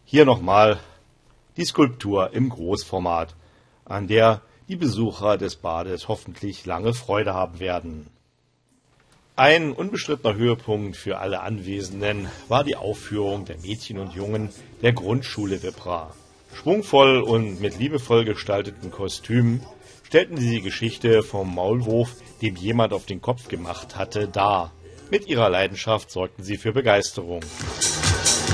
Hier nochmal die Skulptur im Großformat, an der die Besucher des Bades hoffentlich lange Freude haben werden. Ein unbestrittener Höhepunkt für alle Anwesenden war die Aufführung der Mädchen und Jungen der Grundschule Wippra. Schwungvoll und mit liebevoll gestalteten Kostümen stellten sie die Geschichte vom Maulwurf, dem jemand auf den Kopf gemacht hatte, dar. Mit ihrer Leidenschaft sorgten sie für Begeisterung.